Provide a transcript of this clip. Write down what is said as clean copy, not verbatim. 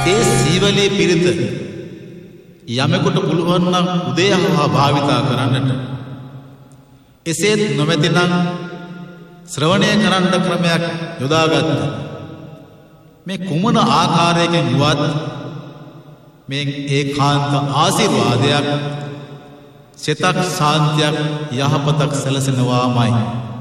ඒ සීවලේ පිරිත යමෙකුට පුළුවන් නම් උදේහවා භාවිතා කරන්නට එසේත් නොමැතිනම් ශ්‍රවණය කරන්න ක්‍රමයක් යොදාගත්ත මේ කුමන ආකාරයකින් වුවත් මේ ඒකාන්ත ආශිර්වාදයක් සිතක් ශාන්තියක් යහපතක් සැලසෙනවාමයි.